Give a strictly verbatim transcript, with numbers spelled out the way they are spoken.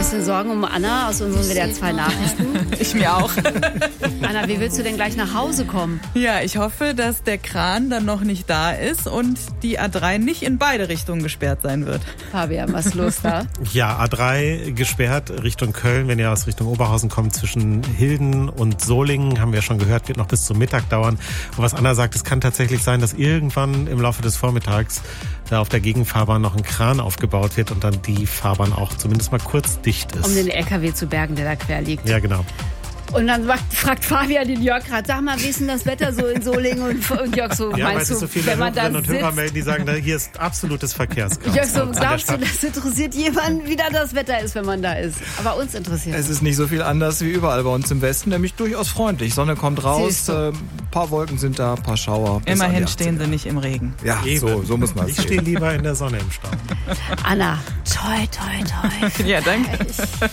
bisschen Sorgen um Anna aus unseren W D R zwei Nachrichten. Ich mir auch. Anna, wie willst du denn gleich nach Hause kommen? Ja, ich hoffe, dass der Kran dann noch nicht da ist und die A drei nicht in beide Richtungen gesperrt sein wird. Fabian, was ist los da? Ja, A drei gesperrt Richtung Köln, wenn ihr aus Richtung Oberhausen kommt, zwischen Hilden und Solingen, haben wir schon gehört, wird noch bis zum Mittag dauern. Und was Anna sagt, es kann tatsächlich sein, dass irgendwann im Laufe des Vormittags da auf der Gegenfahrbahn noch ein Kran aufgebaut wird und dann die Fahrbahn auch zumindest mal kurz dicht ist. Um den L K W zu bergen, der da quer liegt. Ja, genau. Und dann fragt Fabian den Jörg gerade, sag mal, wie ist denn das Wetter so in Solingen? Und, und Jörg so, ja, meinst weil du, so viele wenn man da Hörerinnen und sitzt? Hörer melden, die sagen, hier ist absolutes Verkehrschaos. Jörg so, glaubst du, das interessiert jemanden, wie da das Wetter ist, wenn man da ist? Aber uns interessiert es. Es ist nicht so viel anders wie überall bei uns im Westen, nämlich durchaus freundlich. Sonne kommt raus, ein äh, paar Wolken sind da, ein paar Schauer. Immerhin stehen sie nicht im Regen. Ja, Eben. so, so muss man es Ich stehe lieber in der Sonne im Stau. Anna, toi, toi, toi. Ja, danke.